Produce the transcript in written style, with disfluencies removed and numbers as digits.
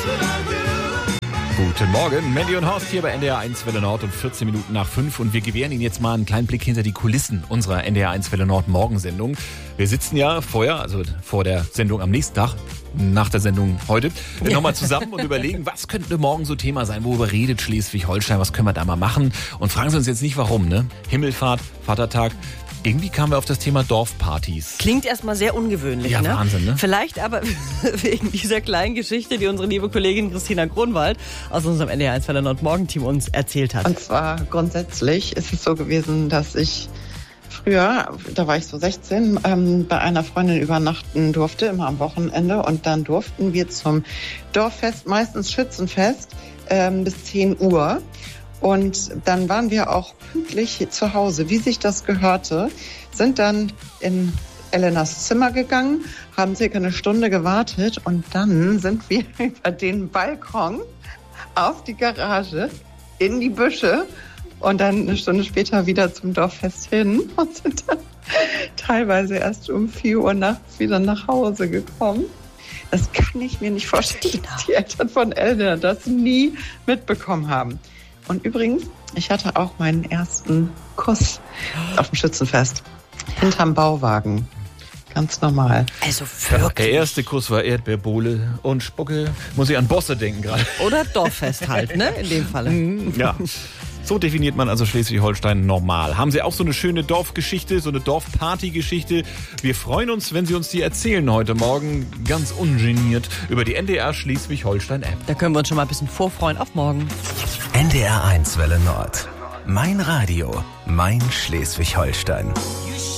Guten Morgen, Mandy und Horst hier bei NDR 1 Welle Nord um 14 Minuten nach 5 und wir gewähren Ihnen jetzt mal einen kleinen Blick hinter die Kulissen unserer NDR 1 Welle Nord Morgensendung. Wir sitzen ja vorher, also vor der Sendung am nächsten Tag, nach der Sendung heute, nochmal zusammen und überlegen, was könnte morgen so Thema sein, worüber redet Schleswig-Holstein, was können wir da mal machen und fragen Sie uns jetzt nicht warum, ne? Himmelfahrt, Vatertag. Irgendwie kamen wir auf das Thema Dorfpartys. Klingt erstmal sehr ungewöhnlich, ja, ne? Wahnsinn, ne? Vielleicht aber wegen dieser kleinen Geschichte, die unsere liebe Kollegin Christina Kronwald aus unserem NDR 1 Welle Nord Morgenteam uns erzählt hat. Und zwar grundsätzlich ist es so gewesen, dass ich früher, da war ich so 16, bei einer Freundin übernachten durfte, immer am Wochenende. Und dann durften wir zum Dorffest, meistens Schützenfest, bis 10 Uhr. Und dann waren wir auch pünktlich zu Hause, wie sich das gehörte, sind dann in Elenas Zimmer gegangen, haben circa eine Stunde gewartet und dann sind wir über den Balkon auf die Garage, in die Büsche und dann eine Stunde später wieder zum Dorffest hin und sind dann teilweise erst um 4 Uhr nachts wieder nach Hause gekommen. Das kann ich mir nicht vorstellen, dass die Eltern von Elena das nie mitbekommen haben. Und übrigens, ich hatte auch meinen ersten Kuss auf dem Schützenfest. Hinterm Bauwagen. Ganz normal. Also wirklich. Der erste Kuss war Erdbeerbohle und Spucke. Muss ich an Bosse denken gerade. Oder Dorffest halt, ne? In dem Falle. Ja. So definiert man also Schleswig-Holstein normal. Haben Sie auch so eine schöne Dorfgeschichte, so eine Dorfparty-Geschichte? Wir freuen uns, wenn Sie uns die erzählen heute Morgen, ganz ungeniert, über die NDR Schleswig-Holstein-App. Da können wir uns schon mal ein bisschen vorfreuen auf morgen. NDR 1 Welle Nord. Mein Radio, mein Schleswig-Holstein.